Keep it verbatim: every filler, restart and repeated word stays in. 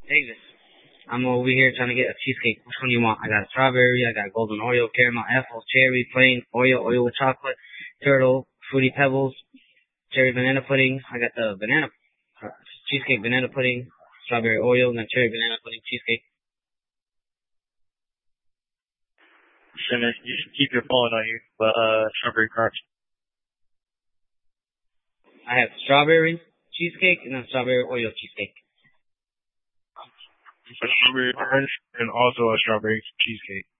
Davis. I'm over here trying to get a cheesecake. Which one do you want? I got strawberry, I got golden Oreo, caramel, apple, cherry, plain, Oreo, Oreo with chocolate, turtle, fruity pebbles, cherry banana pudding. I got the banana uh, cheesecake banana pudding, strawberry Oreo, and then cherry banana pudding cheesecake. Simmons, you should keep your phone on you, but uh, strawberry crunch. I have strawberry cheesecake and then strawberry Oreo cheesecake. A strawberry crunch and also a strawberry cheesecake.